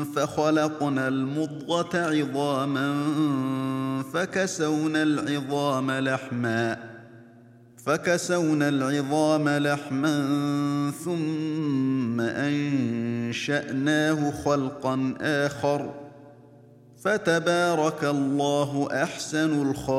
فخلقنا المضغة عظاما فكسونا العظام لحما ثم أنشأناه خلقا آخر فتبارك الله أحسن الخالقين.